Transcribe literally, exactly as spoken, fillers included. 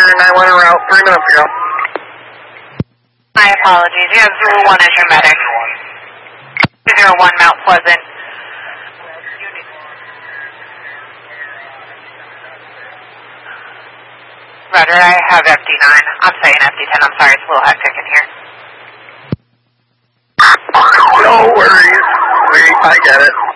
nine one en route three minutes ago. My apologies. You have Zulu one as your medic. two zero one Mount Pleasant. Roger, I have F D nine. I'm saying F D ten. I'm sorry, it's a little hectic in here. No worries. We, I get it.